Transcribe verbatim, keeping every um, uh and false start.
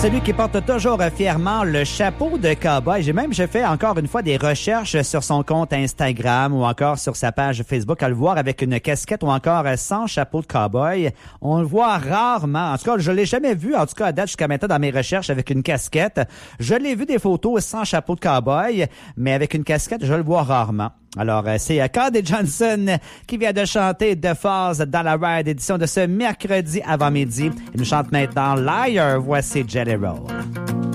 celui qui porte toujours fièrement le chapeau de cowboy. J'ai même j'ai fait encore une fois des recherches sur son compte Instagram ou encore sur sa page Facebook à le voir avec une casquette ou encore sans chapeau de cowboy. On le voit rarement. En tout cas, je l'ai jamais vu, en tout cas à date jusqu'à maintenant dans mes recherches avec une casquette. Je l'ai vu des photos sans chapeau de cowboy, mais avec une casquette, je le vois rarement. Alors, c'est Cody Johnson qui vient de chanter The Falls dans la Ride édition de ce mercredi avant-midi. Il nous chante maintenant Liar. Voici Jelly Roll.